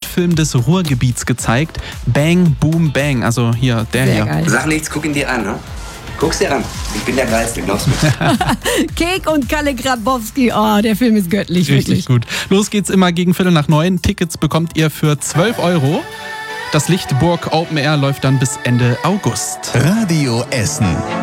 Kultfilm des Ruhrgebiets gezeigt. Bang, Boom, Bang. Also hier, der Sehr hier. geil. Sag nichts, guck ihn dir an, ne? Guck's dir an. Ich bin der Geilste, glaubst du mir? Kek und Kalle Grabowski. Oh, der Film ist göttlich, Richtig wirklich. gut. Los geht's immer gegen 8:45. Tickets bekommt ihr für 12 €. Das Lichtburg Open Air läuft dann bis Ende August. Radio Essen.